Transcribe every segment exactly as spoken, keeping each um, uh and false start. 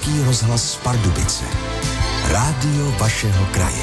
Český rozhlas Pardubice. Rádio vašeho kraje.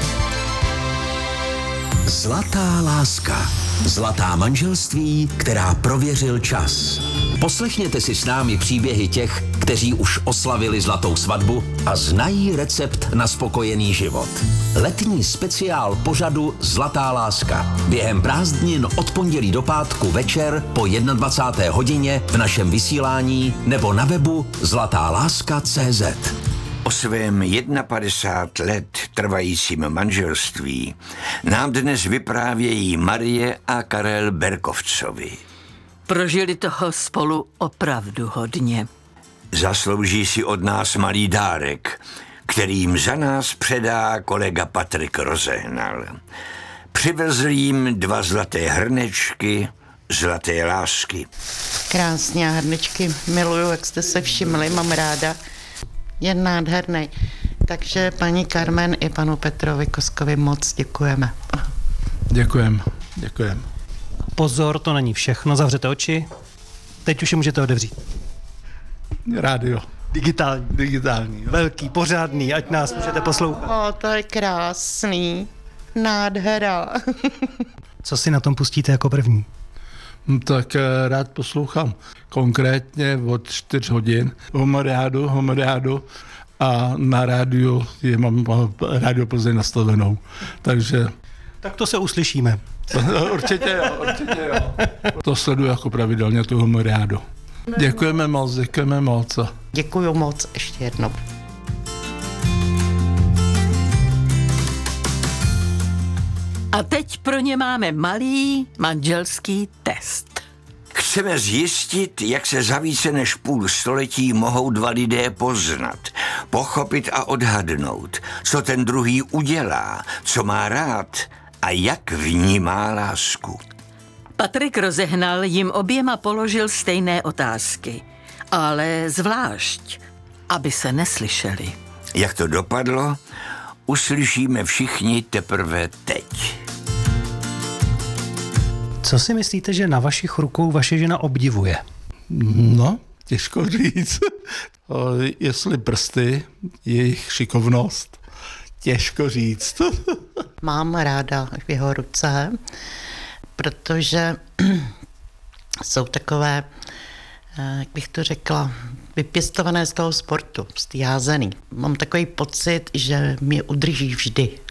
Zlatá láska. Zlatá manželství, která prověřil čas. Poslechněte si s námi příběhy těch, kteří už oslavili zlatou svatbu a znají recept na spokojený život. Letní speciál pořadu Zlatá láska. Během prázdnin od pondělí do pátku večer po dvacáté jedné hodině v našem vysílání nebo na webu zlatá láska tečka cé zet. O svém padesát jedna let trvajícím manželství nám dnes vyprávějí Marie a Karel Berkovcovi. Prožili toho spolu opravdu hodně. Zaslouží si od nás malý dárek, kterým za nás předá kolega Patrik Rozehnal. Přivezl jim dva zlaté hrnečky, zlaté lásky. Krásně, hrnečky miluju, jak jste se všimli, mám ráda. Je nádherný. Takže paní Carmen i panu Petrovi Koskovi moc děkujeme. Děkujem, děkujem. Pozor, to není všechno, zavřete oči. Teď už je můžete otevřít. Rádio. Digitální. Digitální. Velký, pořádný, ať nás můžete poslouchat. O, to je krásný. Nádhera. Co si na tom pustíte jako první? Tak rád poslouchám. Konkrétně od čtyř hodin Homoriádu, Homoriádu a na rádiu je mám Rádio Plzeň nastavenou. Takže... Tak to se uslyšíme. Určitě jo, určitě jo. To sleduju jako pravidelně tu Homoriádu. Děkujeme moc, děkujeme moc. Děkuju moc ještě jednou. A teď pro ně máme malý manželský test. Chceme zjistit, jak se za více než půl století mohou dva lidé poznat, pochopit a odhadnout, co ten druhý udělá, co má rád a jak vnímá lásku. Patrik Rozehnal jim oběma položil stejné otázky, ale zvlášť, aby se neslyšeli. Jak to dopadlo, uslyšíme všichni teprve teď. Co si myslíte, že na vašich rukou vaše žena obdivuje? No, těžko říct. Jestli prsty, jejich šikovnost, těžko říct. Mám ráda v jeho ruce, protože jsou takové, jak bych to řekla, vypěstované z toho sportu, z té házený. Mám takový pocit, že mě udrží vždy.